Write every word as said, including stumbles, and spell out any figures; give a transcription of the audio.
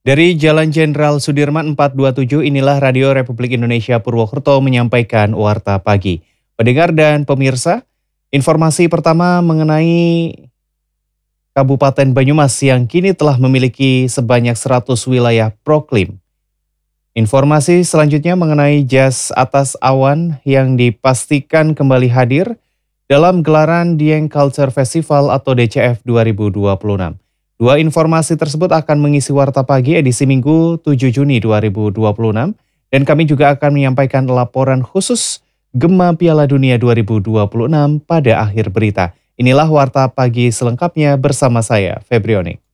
Dari Jalan Jenderal Sudirman empat dua tujuh inilah Radio Republik Indonesia Purwokerto menyampaikan Warta Pagi. Pendengar dan pemirsa, informasi pertama mengenai Kabupaten Banyumas yang kini telah memiliki sebanyak seratus wilayah proklim. Informasi selanjutnya mengenai Jas Atas Awan yang dipastikan kembali hadir dalam gelaran Dieng Culture Festival atau D C F dua ribu dua puluh enam. Dua informasi tersebut akan mengisi Warta Pagi edisi Minggu tujuh Juni dua ribu dua puluh enam dan kami juga akan menyampaikan laporan khusus Gema Piala Dunia dua ribu dua puluh enam pada akhir berita. Inilah Warta Pagi selengkapnya bersama saya, Febrioni.